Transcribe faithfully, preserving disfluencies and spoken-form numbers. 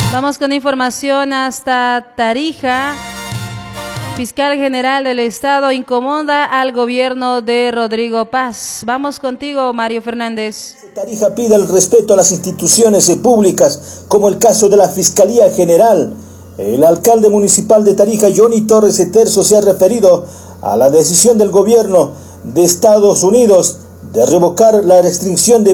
Vamos con información hasta Tarija. Fiscal General del Estado incomoda al gobierno de Rodrigo Paz. Vamos contigo, Mario Fernández. Tarija pide el respeto a las instituciones públicas, como el caso de la Fiscalía General. El alcalde municipal de Tarija, Johnny Torres Eterzo, se ha referido a la decisión del gobierno de Estados Unidos de revocar la restricción de